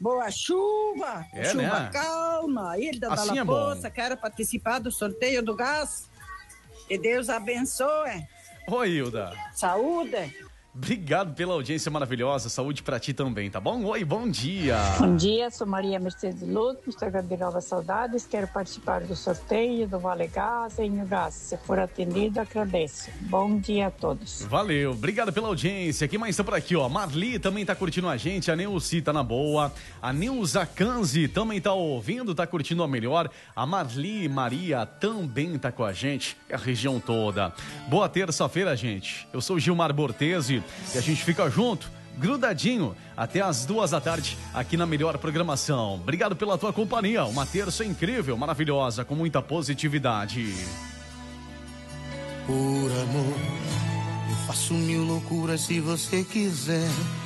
Boa chuva, chuva né? calma, Hilda Assim da é bom. Lapoça, quero participar do sorteio do gás. Que Deus abençoe. Oi, Hilda. Saúde. Obrigado pela audiência maravilhosa. Saúde pra ti também, tá bom? Oi, bom dia. Bom dia, sou Maria Mercedes Luz, Instagram de Nova Saudades. Quero participar do sorteio do Vale Gás em Gás. Se for atendido, agradeço. Bom dia a todos. Valeu, obrigado pela audiência. Quem mais está por aqui, ó? Marli também tá curtindo a gente, a Neuci tá na boa, a Neuza Kanzi também tá ouvindo, tá curtindo a melhor, a Marli Maria também tá com a gente, a região toda. Boa terça-feira, gente. Eu sou Gilmar Bortesi e a gente fica junto, grudadinho, até as 2 da tarde, aqui na melhor programação. Obrigado pela tua companhia, uma terça incrível, maravilhosa, com muita positividade. Por amor, eu faço 1000 loucuras se você quiser.